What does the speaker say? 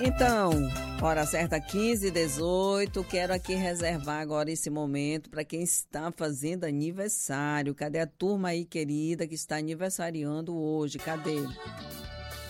Então, hora certa 15h18, quero aqui reservar agora esse momento para quem está fazendo aniversário. Cadê a turma aí, querida, que está aniversariando hoje? Cadê?